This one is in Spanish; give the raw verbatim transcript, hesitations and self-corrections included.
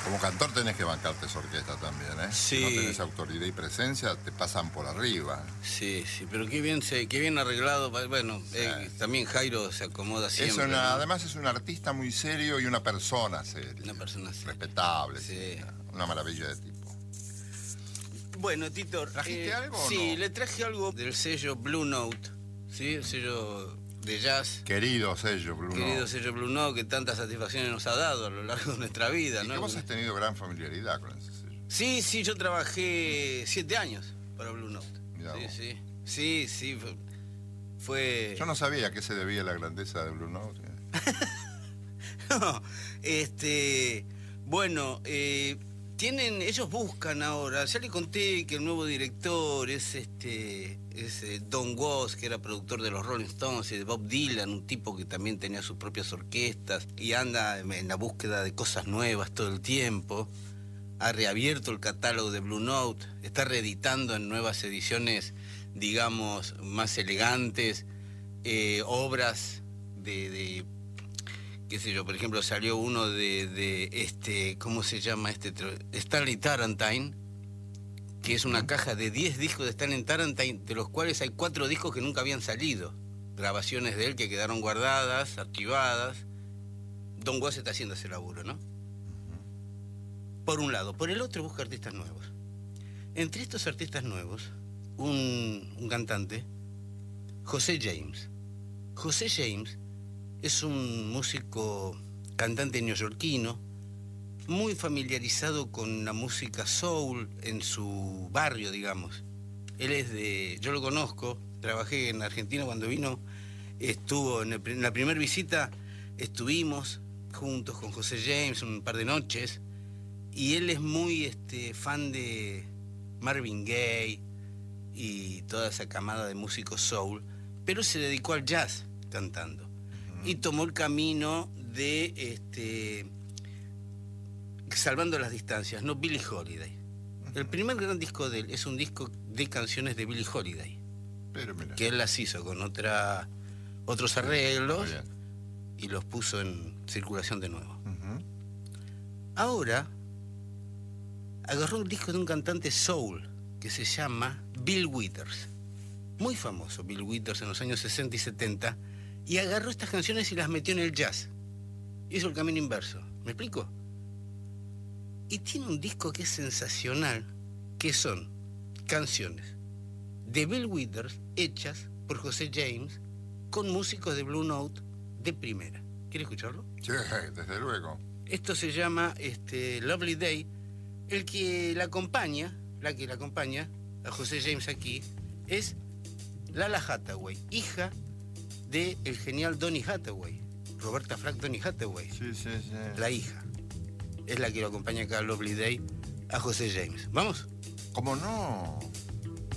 Como cantor tenés que bancarte esa orquesta también, ¿eh? Sí. Si no tenés autoridad y presencia, te pasan por arriba. Sí, sí, pero qué bien, se, qué bien arreglado. Bueno, Sí. eh, también Jairo se acomoda siempre. Es una, ¿no? Además es un artista muy serio y una persona seria. Una persona seria. Respetable. Sí. Sí. Una maravilla de tipo. Bueno, Tito, ¿Trajiste eh, algo o sí, no? le traje algo del sello Blue Note, ¿sí? El sello de jazz. Querido sello, Bruno. Querido sello Blue Note, que tantas satisfacciones nos ha dado a lo largo de nuestra vida, Y ¿no? que vos has tenido gran familiaridad con ese sello. Sí, sí, yo trabajé siete años para Blue Note. Mirá Sí, vos. sí, sí, sí, fue... fue... Yo no sabía a qué se debía la grandeza de Blue Note. No, este, bueno, eh, tienen, ellos buscan ahora, ya le conté que el nuevo director es este, es eh, Don Was, que era productor de los Rolling Stones y de Bob Dylan, un tipo que también tenía sus propias orquestas y anda en la búsqueda de cosas nuevas todo el tiempo. Ha reabierto el catálogo de Blue Note, está reeditando en nuevas ediciones, digamos, más elegantes, eh, obras de, de qué sé yo, por ejemplo, salió uno de, de este, ¿cómo se llama este? Stanley Tarantine, que es una caja de diez discos de Stanley Tarantine, de los cuales hay cuatro discos que nunca habían salido, grabaciones de él que quedaron guardadas, archivadas. Don Was está haciendo ese laburo, ¿no? Por un lado. Por el otro busca artistas nuevos. Entre estos artistas nuevos, un, un cantante, José James. José James es un músico, cantante neoyorquino, muy familiarizado con la música soul en su barrio, digamos. Él es de... Yo lo conozco, trabajé en Argentina cuando vino, estuvo en, el, en la primera visita, estuvimos juntos con José James un par de noches, y él es muy este, fan de Marvin Gaye y toda esa camada de músicos soul, pero se dedicó al jazz cantando. Y tomó el camino de, este, salvando las distancias, no Billie Holiday. El primer gran disco de él es un disco de canciones de Billie Holiday, Pero mira. que él las hizo con otra, otros arreglos y los puso en circulación de nuevo. Uh-huh. Ahora agarró un disco de un cantante soul que se llama Bill Withers, muy famoso Bill Withers en los años sesenta y setenta, y agarró estas canciones y las metió en el jazz. Hizo el camino inverso. ¿Me explico? Y tiene un disco que es sensacional, que son canciones de Bill Withers hechas por José James con músicos de Blue Note de primera. ¿Quiere escucharlo? Sí, desde luego. Esto se llama este, Lovely Day. El que la acompaña, la que la acompaña a José James aquí, es Lala Hathaway, hija del genial Donny Hathaway, Roberta Flack Donny Hathaway. Sí, sí, sí. La hija es la que lo acompaña acá a Lovely Day a José James. ¿Vamos? ¿Cómo no?